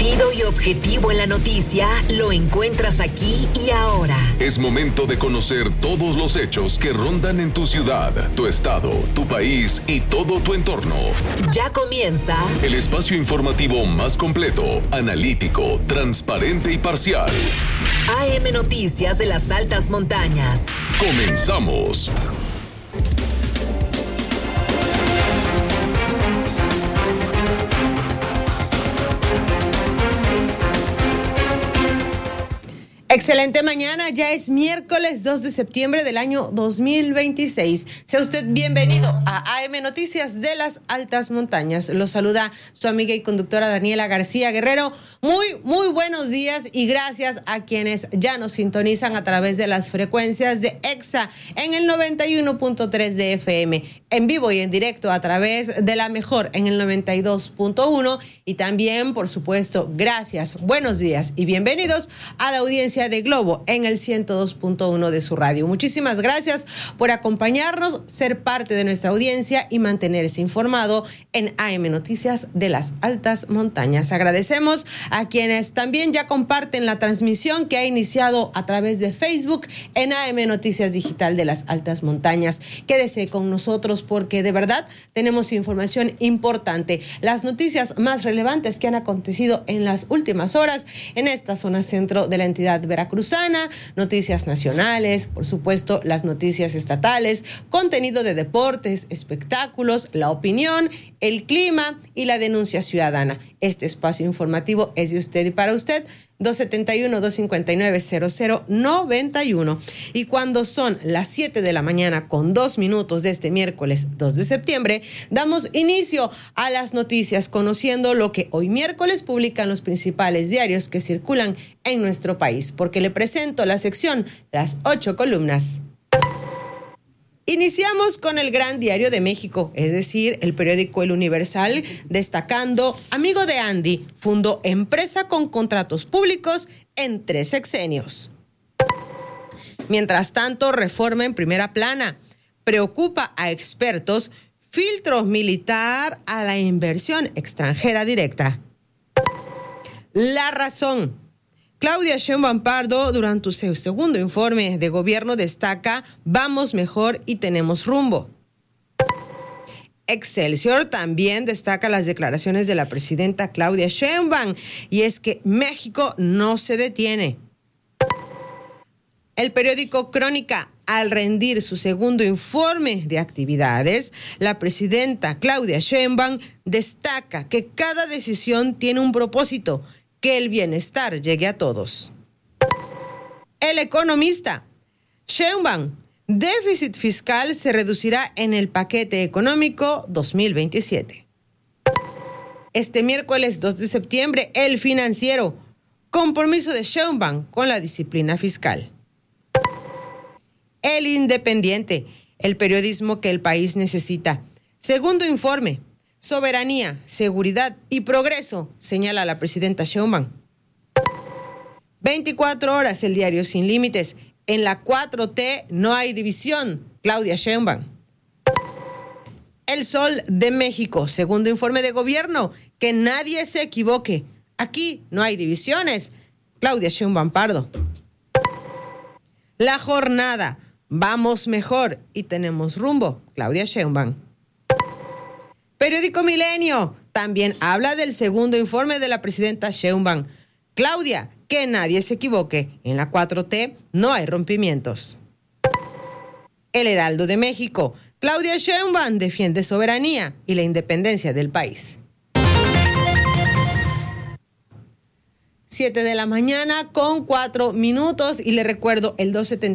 sentido y objetivo en la noticia lo encuentras aquí y ahora. Es momento de conocer todos los hechos que rondan en tu ciudad, tu estado, tu país y todo tu entorno. Ya comienza el espacio informativo más completo, analítico, transparente y parcial. AM Noticias de las Altas Montañas. Comenzamos. Excelente mañana, ya es miércoles 2 de septiembre del año 2026. Sea usted bienvenido a AM Noticias de las Altas Montañas. Lo saluda su amiga y conductora Daniela García Guerrero. Muy buenos días y gracias a quienes ya nos sintonizan a través de las frecuencias de EXA en el 91.3 de FM, en vivo y en directo a través de la mejor en el 92.1 y también, por supuesto, gracias, buenos días y bienvenidos a la audiencia de Globo en el 102.1 de su radio. Muchísimas gracias por acompañarnos, ser parte de nuestra audiencia y mantenerse informado en AM Noticias de las Altas Montañas. Agradecemos a quienes también ya comparten la transmisión que ha iniciado a través de Facebook en AM Noticias Digital de las Altas Montañas. Quédese con nosotros porque de verdad tenemos información importante, las noticias más relevantes que han acontecido en las últimas horas en esta zona centro de la entidad veracruzana, noticias nacionales, por supuesto las noticias estatales, contenido de deportes, espectáculos, la opinión, el clima y la denuncia ciudadana. Este espacio informativo es de usted y para usted. 271-259-0091. Y cuando son las 7 de la mañana con 2 minutos de este miércoles 2 de septiembre, damos inicio a las noticias conociendo lo que hoy miércoles publican los principales diarios que circulan en nuestro país, porque le presento la sección Las 8 columnas. Iniciamos con el Gran Diario de México, es decir, el periódico El Universal, destacando: amigo de Andy, fundó empresa con contratos públicos en 3 sexenios. Mientras tanto, Reforma en primera plana. Preocupa a expertos filtro militar a la inversión extranjera directa. La Razón. Claudia Sheinbaum Pardo, durante su segundo informe de gobierno, destaca: vamos mejor y tenemos rumbo. Excelsior también destaca las declaraciones de la presidenta Claudia Sheinbaum, y es que México no se detiene. El periódico Crónica: al rendir su segundo informe de actividades, la presidenta Claudia Sheinbaum destaca que cada decisión tiene un propósito: que el bienestar llegue a todos. El Economista: Sheinbaum, déficit fiscal se reducirá en el paquete económico 2027. Este miércoles 2 de septiembre, El Financiero: compromiso de Sheinbaum con la disciplina fiscal. El Independiente: el periodismo que el país necesita. Segundo informe: soberanía, seguridad y progreso, señala la presidenta Sheinbaum. 24 horas, el diario Sin Límites: en la 4T no hay división, Claudia Sheinbaum. El Sol de México: segundo informe de gobierno, que nadie se equivoque, aquí no hay divisiones, Claudia Sheinbaum Pardo. La Jornada: vamos mejor y tenemos rumbo, Claudia Sheinbaum. Periódico Milenio también habla del segundo informe de la presidenta Sheinbaum. Claudia, que nadie se equivoque, en la 4T no hay rompimientos. El Heraldo de México: Claudia Sheinbaum defiende soberanía y la independencia del país. 7 de la mañana con 4 minutos y le recuerdo el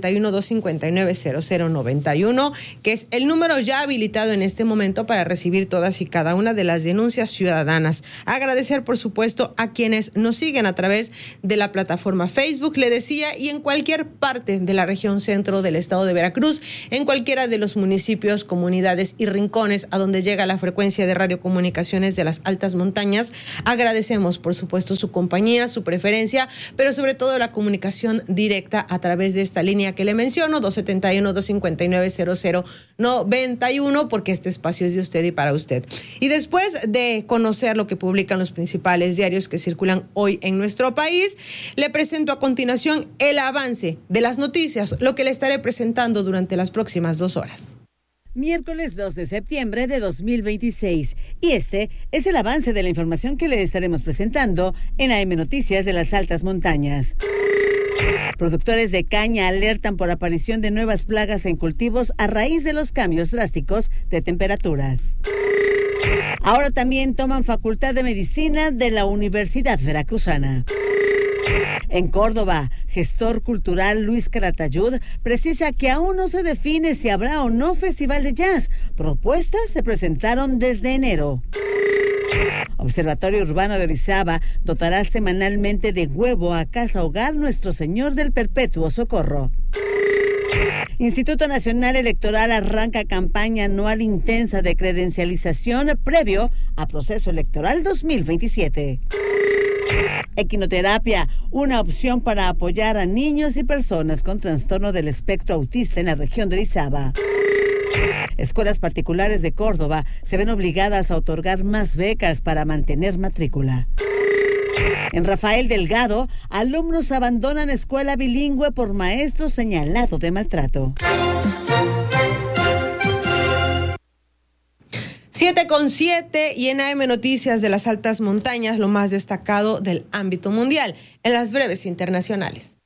271-259-0091, que es el número ya habilitado en este momento para recibir todas y cada una de las denuncias ciudadanas. Agradecer, por supuesto, a quienes nos siguen a través de la plataforma Facebook, le decía, y en cualquier parte de la región centro del estado de Veracruz, en cualquiera de los municipios, comunidades y rincones a donde llega la frecuencia de radiocomunicaciones de las Altas Montañas. Agradecemos, por supuesto, su compañía, su preferencia, pero sobre todo la comunicación directa a través de esta línea que le menciono, 271-259-0091, porque este espacio es de usted y para usted. Y después de conocer lo que publican los principales diarios que circulan hoy en nuestro país, le presento a continuación el avance de las noticias, lo que le estaré presentando durante las próximas 2 horas. Miércoles 2 de septiembre de 2026. Y este es el avance de la información que le estaremos presentando en AM Noticias de las Altas Montañas. Productores de caña alertan por aparición de nuevas plagas en cultivos a raíz de los cambios drásticos de temperaturas. Ahora también toman Facultad de Medicina de la Universidad Veracruzana. En Córdoba, gestor cultural Luis Caratayud precisa que aún no se define si habrá o no festival de jazz. Propuestas se presentaron desde enero. Observatorio Urbano de Orizaba dotará semanalmente de huevo a Casa Hogar Nuestro Señor del Perpetuo Socorro. Instituto Nacional Electoral arranca campaña anual intensa de credencialización previo a proceso electoral 2027. Equinoterapia, una opción para apoyar a niños y personas con trastorno del espectro autista en la región de Orizaba. Escuelas particulares de Córdoba se ven obligadas a otorgar más becas para mantener matrícula. En Rafael Delgado, alumnos abandonan escuela bilingüe por maestro señalado de maltrato. 7:07 y en AM Noticias de las Altas Montañas, lo más destacado del ámbito mundial, en las breves internacionales.